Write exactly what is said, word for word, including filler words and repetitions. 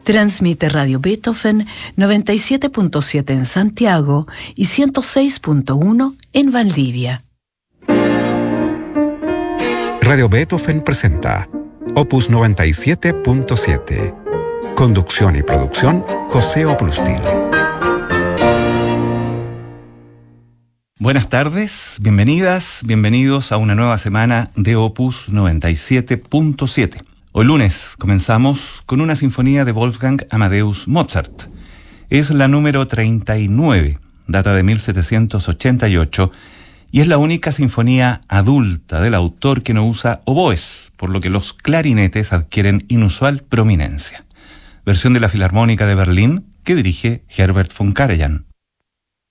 Transmite Radio Beethoven noventa y siete punto siete en Santiago y ciento seis punto uno en Valdivia. Radio Beethoven presenta Opus noventa y siete punto siete. Conducción y producción, José Oplustil. Buenas tardes, bienvenidas, bienvenidos a una nueva semana de Opus noventa y siete punto siete. Hoy lunes comenzamos con una sinfonía de Wolfgang Amadeus Mozart. Es la número treinta y nueve, data de mil setecientos ochenta y ocho, y es la única sinfonía adulta del autor que no usa oboes, por lo que los clarinetes adquieren inusual prominencia. Versión de la Filarmónica de Berlín que dirige Herbert von Karajan.